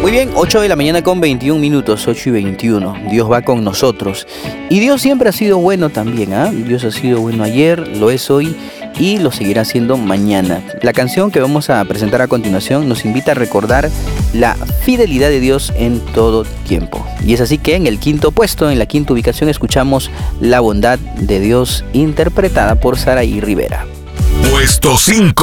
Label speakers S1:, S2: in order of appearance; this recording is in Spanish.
S1: Muy bien, 8 de la mañana con 21 minutos, 8 y 21. Dios va con nosotros. Y Dios siempre ha sido bueno también, ¿ah? Dios ha sido bueno ayer, lo es hoy y lo seguirá siendo mañana. La canción que vamos a presentar a continuación nos invita a recordar la fidelidad de Dios en todo tiempo. Y es así que en el quinto puesto, en la quinta ubicación, escuchamos La bondad de Dios, interpretada por Saraí Rivera.
S2: Puesto 5.